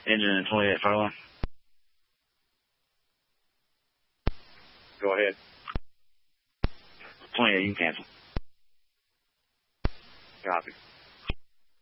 Engine 28 Furlong. Go ahead. 28, you can cancel. Copy.